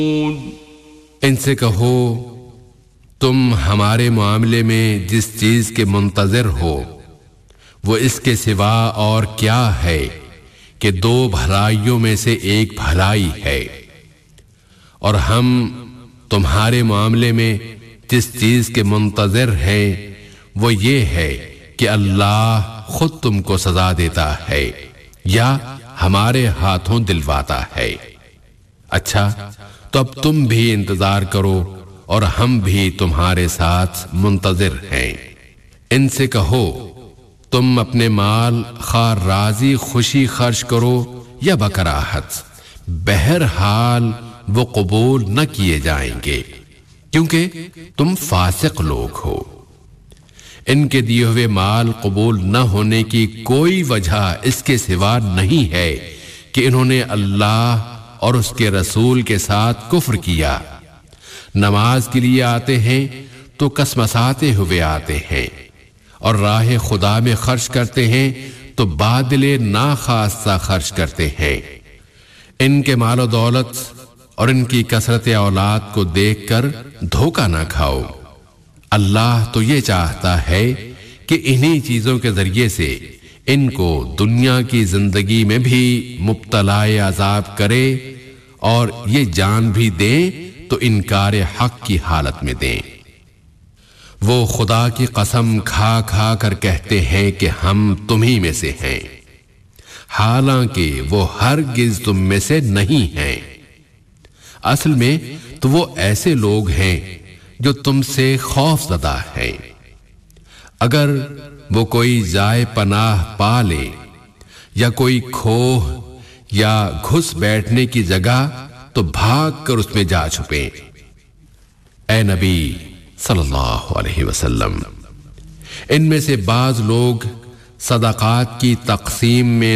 ان سے کہو تم ہمارے معاملے میں جس چیز کے منتظر ہو وہ اس کے سوا اور کیا ہے کہ دو بھلائیوں میں سے ایک بھلائی ہے، اور ہم تمہارے معاملے میں جس چیز کے منتظر ہیں وہ یہ ہے کہ اللہ خود تم کو سزا دیتا ہے یا ہمارے ہاتھوں دلواتا ہے۔ اچھا تو اب تم بھی انتظار کرو اور ہم بھی تمہارے ساتھ منتظر ہیں۔ ان سے کہو تم اپنے مال خواہ راضی خوشی خرچ کرو یا بکراہت، بہرحال وہ قبول نہ کیے جائیں گے کیونکہ تم فاسق لوگ ہو۔ ان کے دیے ہوئے مال قبول نہ ہونے کی کوئی وجہ اس کے سوا نہیں ہے کہ انہوں نے اللہ اور اس کے رسول کے ساتھ کفر کیا۔ نماز کے لیے آتے ہیں تو کسمساتے ہوئے آتے ہیں، اور راہ خدا میں خرچ کرتے ہیں تو بادل ناخواستہ خرچ کرتے ہیں۔ ان کے مال و دولت اور ان کی کثرت اولاد کو دیکھ کر دھوکہ نہ کھاؤ۔ اللہ تو یہ چاہتا ہے کہ انہی چیزوں کے ذریعے سے ان کو دنیا کی زندگی میں بھی مبتلا عذاب کرے اور یہ جان بھی دیں تو انکار حق کی حالت میں دیں۔ وہ خدا کی قسم کھا کھا کر کہتے ہیں کہ ہم تمہیں میں سے ہیں، حالانکہ وہ ہرگز تم میں سے نہیں ہیں۔ اصل میں تو وہ ایسے لوگ ہیں جو تم سے خوف زدہ ہیں۔ اگر وہ کوئی جائے پناہ پا لے یا کوئی کھوہ یا گھس بیٹھنے کی جگہ تو بھاگ کر اس میں جا چھپیں۔ اے نبی صلی اللہ علیہ وسلم، ان میں سے بعض لوگ صدقات کی تقسیم میں